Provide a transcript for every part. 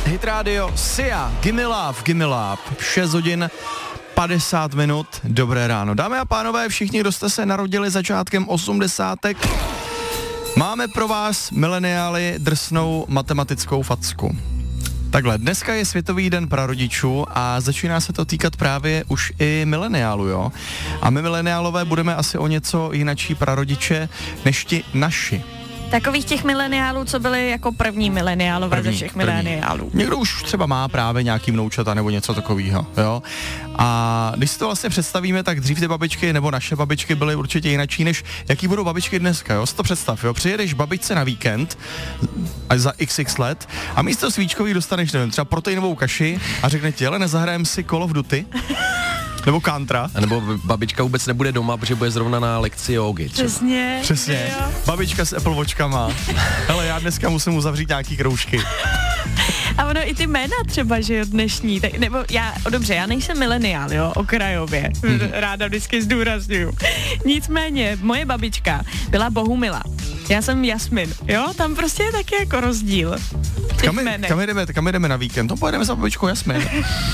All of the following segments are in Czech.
Hit Radio, Sia, Gimme Love, 6 hodin 50 minut, dobré ráno. Dámy a pánové, všichni, kdo jste se narodili začátkem 80. máme pro vás, mileniály, drsnou matematickou facku. Takhle, dneska je Světový den prarodičů a začíná se to týkat právě už i mileniálů, jo? A my mileniálové budeme asi o něco jinačí prarodiče než ti naši. Takových těch mileniálů, co byly jako první mileniálové ze všech mileniálů. Někdo už třeba má právě nějaký vnoučata nebo něco takového, jo. A když si to vlastně představíme, tak dřív ty babičky nebo naše babičky byly určitě jinačí, než jaký budou babičky dneska, jo. Si to představ, jo. Přijedeš babičce na víkend až za XX let a místo svíčkových dostaneš, nevím, třeba proteinovou kaši a řekne ti, ale nezahrajeme si Call of Duty? Nebo Contra. A nebo babička vůbec nebude doma, protože bude zrovna na lekci jógy. Přesně. Jo. Babička s Apple Watchkama. Hele, já dneska musím uzavřít nějaký kroužky. A ono i ty jména třeba, že jo, dnešní, tak, nebo já nejsem mileniál, jo, okrajově, ráda vždycky zdůrazňuju. Nicméně, moje babička byla Bohumila, já jsem Jasmin, jo, tam prostě je taky jako rozdíl. Kam jdeme na víkend? To pojedeme za babičkou Jasmin.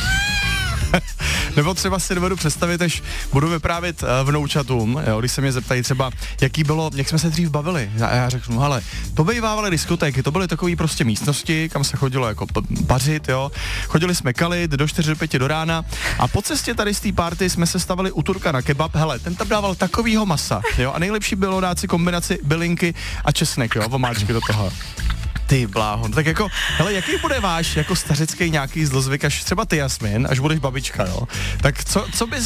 Nebo třeba si dovedu představit, až budu vyprávět vnoučatům, jo, když se mě zeptají třeba, jak jsme se dřív bavili. A já řeknu, hele, to bývávaly diskotéky, to byly takové prostě místnosti, kam se chodilo jako pařit, jo. Chodili jsme kalit do 4 do 5 do rána a po cestě tady z té party jsme se stavili u Turka na kebab, hele, ten tam dával takovýho masa, jo, a nejlepší bylo dát si kombinaci bylinky a česnek, jo, vomáčky do toho. Ty bláho, tak jako, hele, jaký bude váš jako stařický nějaký zlozvyk, až třeba ty, Jasmin, až budeš babička, jo? Tak co bys